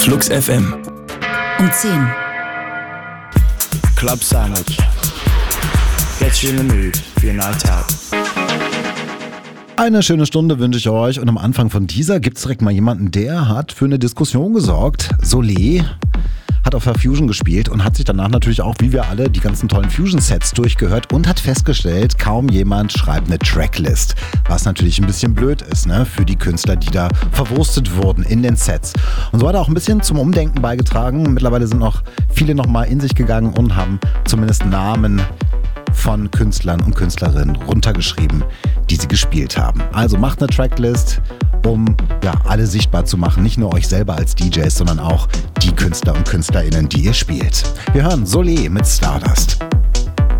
Flux FM. Um 10. Club Sandwich. Get you in the mood for your night out. Eine schöne Stunde wünsche ich euch und am Anfang von dieser gibt es direkt mal jemanden, der hat für eine Diskussion gesorgt. Solé hat auf der Fusion gespielt und hat sich danach natürlich auch, wie wir alle, die ganzen tollen Fusion-Sets durchgehört und hat festgestellt, kaum jemand schreibt eine Tracklist. Was natürlich ein bisschen blöd ist, ne, für die Künstler, die da verwurstet wurden in den Sets. Und so hat er auch ein bisschen zum Umdenken beigetragen. Mittlerweile sind auch viele nochmal in sich gegangen und haben zumindest Namen von Künstlern und Künstlerinnen runtergeschrieben, die sie gespielt haben. Also macht eine Tracklist, um alle sichtbar zu machen. Nicht nur euch selber als DJs, sondern auch die Künstler und KünstlerInnen, die ihr spielt. Wir hören Solé mit Stardust.